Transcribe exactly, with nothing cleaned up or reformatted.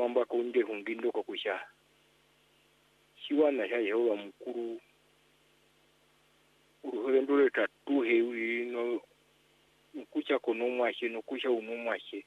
mwamba kunde hungindo kwa kusha shiwana sha Yehova mkuru uruhendo tatu hewi no nkucha kono mwashe no kusha uno mwashe